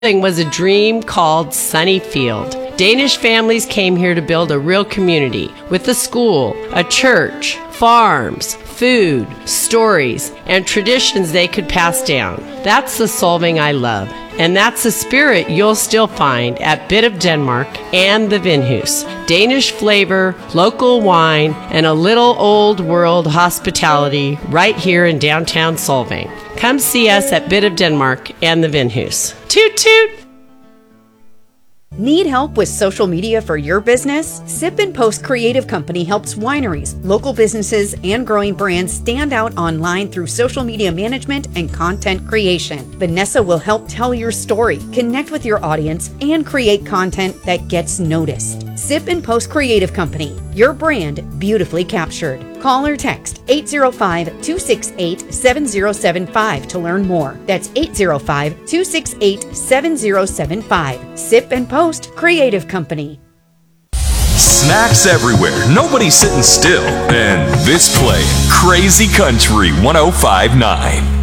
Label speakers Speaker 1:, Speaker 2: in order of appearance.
Speaker 1: was a dream called Sunnyfield. Danish families came here to build a real community with a school, a church, farms, food, stories, and traditions they could pass down. That's the Solving I love, and that's the spirit you'll still find at Bit of Denmark and the Vinhus. Danish flavor, local wine, and a little old world hospitality right here in downtown Solving. Come see us at Bit of Denmark and the Vinhus. Toot toot!
Speaker 2: Need help with social media for your business? Sip and Post Creative Company helps wineries, local businesses, and growing brands stand out online through social media management and content creation. Vanessa will help tell your story, connect with your audience, and create content that gets noticed. Sip and Post Creative Company, your brand beautifully captured. Call or text 805-268-7075 to learn more. That's 805-268-7075. Sip and Post Creative Company.
Speaker 3: Snacks everywhere, nobody's sitting still, and this play, Crazy Country 105.9.